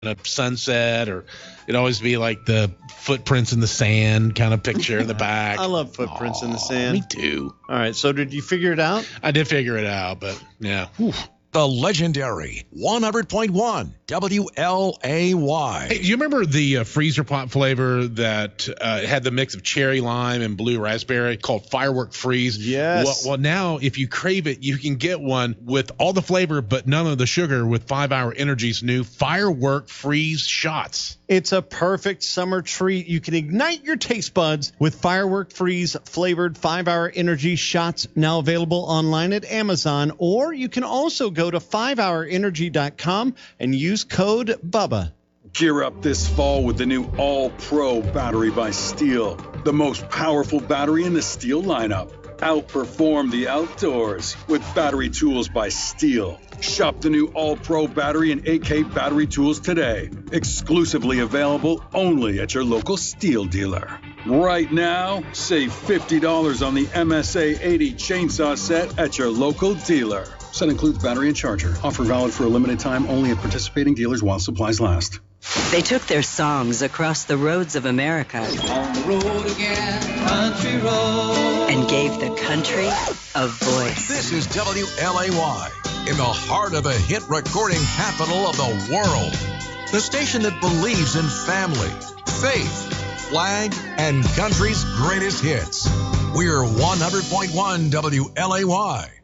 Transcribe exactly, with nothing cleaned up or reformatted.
a sunset, or it'd always be like the footprints in the sand kind of picture in the back. I love footprints Aww, in the sand. Me too. All right, so did you figure it out? I did figure it out, but yeah. Whew. The legendary one hundred point one W L A Y. Hey, do you remember the uh, freezer pop flavor that uh, had the mix of cherry lime and blue raspberry called Firework Freeze? Yes. Well, well, now if you crave it, you can get one with all the flavor but none of the sugar with five hour Energy's new Firework Freeze shots. It's a perfect summer treat. You can ignite your taste buds with Firework Freeze flavored five hour Energy shots, now available online at Amazon, or you can also go to five hour energy dot com and use code BUBBA. Gear up this fall with the new All-Pro battery by Steel, the most powerful battery in the Steel lineup. Outperform the outdoors with battery tools by Steel. Shop the new All-Pro battery and A K battery tools today. Exclusively available only at your local Steel dealer. Right now, save fifty dollars on the M S A eighty chainsaw set at your local dealer. Set includes battery and charger. Offer valid for a limited time only at participating dealers while supplies last. They took their songs across the roads of America. On the road again, country road. And gave the country a voice. This is W L A Y, in the heart of the hit recording capital of the world. The station that believes in family, faith, flag, and country's greatest hits. We're one hundred point one W L A Y.